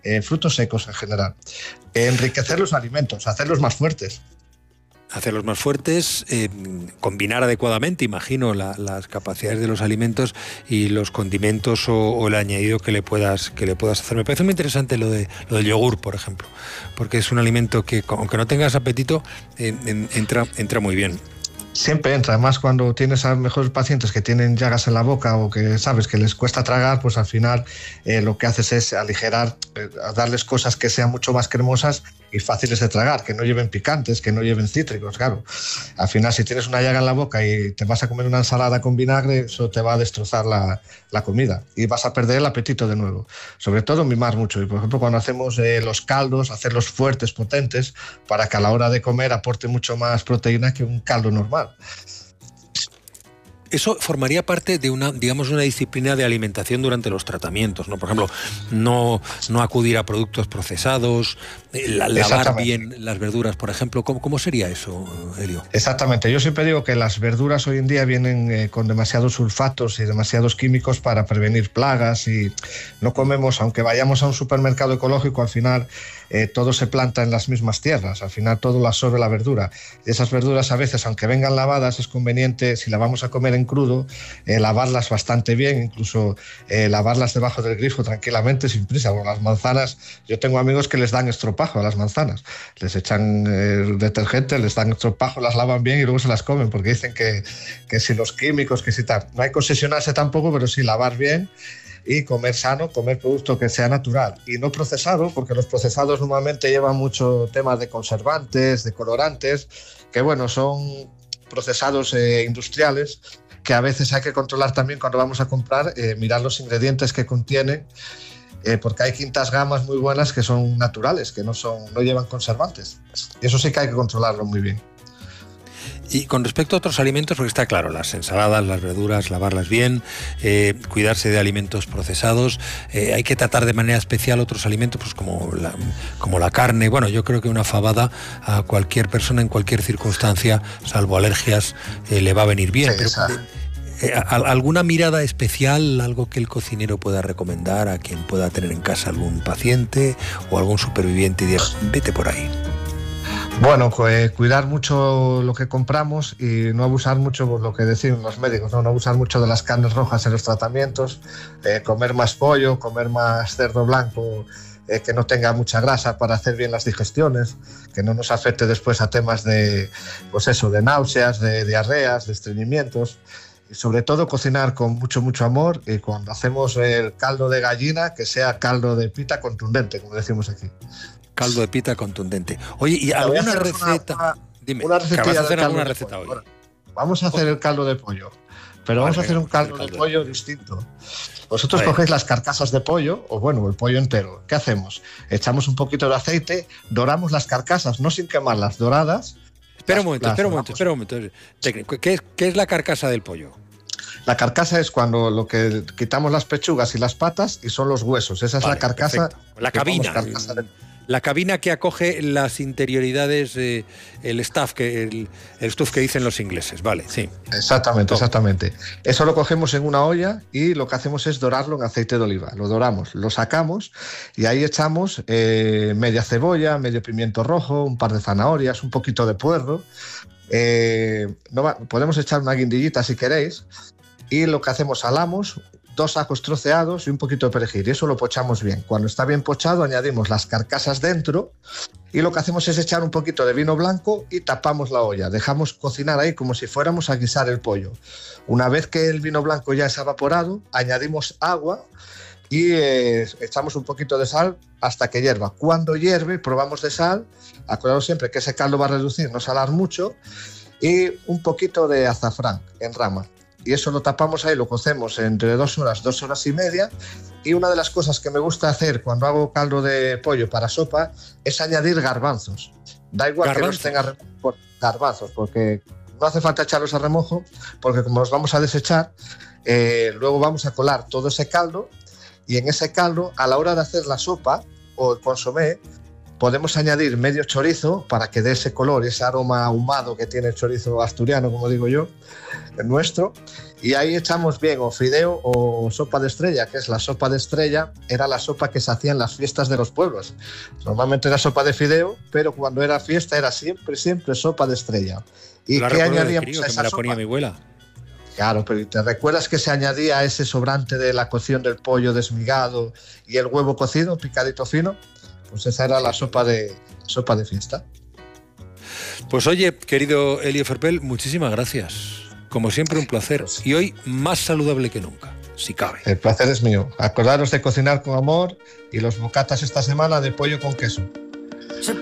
frutos secos en general. Enriquecer los alimentos, hacerlos más fuertes. Hacerlos más fuertes, combinar adecuadamente, imagino, las capacidades de los alimentos y los condimentos o el añadido que le puedas hacer. Me parece muy interesante lo del yogur, por ejemplo, porque es un alimento que, aunque no tengas apetito, entra muy bien. Siempre entra, además cuando tienes a mejores pacientes que tienen llagas en la boca o que sabes que les cuesta tragar, pues al final lo que haces es aligerar, darles cosas que sean mucho más cremosas y fáciles de tragar, que no lleven picantes, que no lleven cítricos, claro. Al final, si tienes una llaga en la boca y te vas a comer una ensalada con vinagre, eso te va a destrozar la comida y vas a perder el apetito de nuevo. Sobre todo mimar mucho. Y por ejemplo, cuando hacemos los caldos, hacerlos fuertes, potentes, para que a la hora de comer aporte mucho más proteína que un caldo normal. Eso formaría parte de una disciplina de alimentación durante los tratamientos, ¿no? Por ejemplo, no acudir a productos procesados, lavar bien las verduras, por ejemplo. ¿Cómo sería eso, Helio? Exactamente. Yo siempre digo que las verduras hoy en día vienen con demasiados sulfatos y demasiados químicos para prevenir plagas y no comemos, aunque vayamos a un supermercado ecológico, al final todo se planta en las mismas tierras, al final todo lo absorbe la verdura. Y esas verduras a veces, aunque vengan lavadas, es conveniente, si la vamos a comer en crudo, lavarlas bastante bien, incluso lavarlas debajo del grifo tranquilamente, sin prisa. Bueno, las manzanas, yo tengo amigos que les dan estropajo a las manzanas, les echan detergente, les dan estropajo, las lavan bien y luego se las comen, porque dicen que si los químicos, que si tal. No hay que obsesionarse tampoco, pero sí lavar bien y comer sano, comer producto que sea natural y no procesado, porque los procesados normalmente llevan mucho tema de conservantes, de colorantes, que bueno, son procesados industriales, que a veces hay que controlar también cuando vamos a comprar, mirar los ingredientes que contienen, porque hay quintas gamas muy buenas que son naturales, que no llevan conservantes. Y eso sí que hay que controlarlo muy bien. Y con respecto a otros alimentos, porque está claro, las ensaladas, las verduras, lavarlas bien, cuidarse de alimentos procesados, hay que tratar de manera especial otros alimentos, pues como la carne. Bueno, yo creo que una fabada a cualquier persona en cualquier circunstancia, salvo alergias, le va a venir bien. Sí, pero, ¿alguna mirada especial, algo que el cocinero pueda recomendar a quien pueda tener en casa algún paciente o algún superviviente y diga, vete por ahí? Bueno, cuidar mucho lo que compramos y no abusar mucho, por lo que decimos los médicos, no abusar mucho de las carnes rojas en los tratamientos, comer más pollo, comer más cerdo blanco, que no tenga mucha grasa para hacer bien las digestiones, que no nos afecte después a temas de náuseas, de diarreas, de estreñimientos. Y sobre todo cocinar con mucho amor, y cuando hacemos el caldo de gallina, que sea caldo de pita contundente, como decimos aquí. Caldo de pita contundente. Oye, ¿y alguna receta? Dime, ¿vas a hacer alguna receta hoy? Bueno, vamos a hacer el caldo de pollo, pero vamos a hacer un caldo de pollo distinto. Vosotros cogéis las carcasas de pollo, o bueno, el pollo entero. ¿Qué hacemos? Echamos un poquito de aceite, doramos las carcasas, no sin quemarlas, doradas. Espera un momento. ¿Qué es la carcasa del pollo? La carcasa es cuando lo que quitamos las pechugas y las patas y son los huesos. Esa es la carcasa. Perfecto. La cabina. La cabina que acoge las interioridades, el stuff que dicen los ingleses, vale, sí. Exactamente. Eso lo cogemos en una olla y lo que hacemos es dorarlo en aceite de oliva. Lo doramos, lo sacamos y ahí echamos media cebolla, medio pimiento rojo, un par de zanahorias, un poquito de puerro. Podemos echar una guindillita si queréis. Y lo que hacemos, salamos, 2 ajos troceados y un poquito de perejil, y eso lo pochamos bien. Cuando está bien pochado, añadimos las carcasas dentro y lo que hacemos es echar un poquito de vino blanco y tapamos la olla. Dejamos cocinar ahí como si fuéramos a guisar el pollo. Una vez que el vino blanco ya se ha evaporado, añadimos agua y echamos un poquito de sal hasta que hierva. Cuando hierve, probamos de sal. Acordaos siempre que ese caldo va a reducir, no salar mucho, y un poquito de azafrán en rama. Y eso lo tapamos ahí, lo cocemos entre 2 horas, 2 horas y media. Y una de las cosas que me gusta hacer cuando hago caldo de pollo para sopa es añadir garbanzos. Da igual que los tenga garbanzos, porque no hace falta echarlos a remojo, porque como los vamos a desechar, luego vamos a colar todo ese caldo, y en ese caldo, a la hora de hacer la sopa o el consomé, podemos añadir medio chorizo para que dé ese color, ese aroma ahumado que tiene el chorizo asturiano, como digo yo, el nuestro. Y ahí echamos bien o fideo o sopa de estrella, que es la sopa de estrella, era la sopa que se hacía en las fiestas de los pueblos. Normalmente era sopa de fideo, pero cuando era fiesta era siempre sopa de estrella. ¿Y qué añadíamos a esa sopa? Me la ponía mi abuela. Claro, pero ¿te recuerdas que se añadía ese sobrante de la cocción del pollo desmigado y el huevo cocido, picadito fino? Pues esa era la sopa de fiesta. Pues oye, querido Elio Ferpel, muchísimas gracias. Como siempre, un placer. Y hoy más saludable que nunca, si cabe. El placer es mío. Acordaros de cocinar con amor y los bocatas esta semana de pollo con queso.